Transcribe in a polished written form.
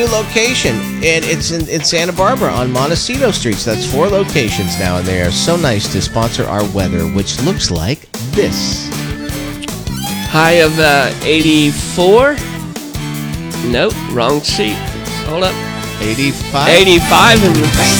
new location, and it's in Santa Barbara on Montecito Street. So that's 4 locations now, and they are so nice to sponsor our weather, which looks like this. High of 84. Nope, wrong seat. Hold up. 85. 85 and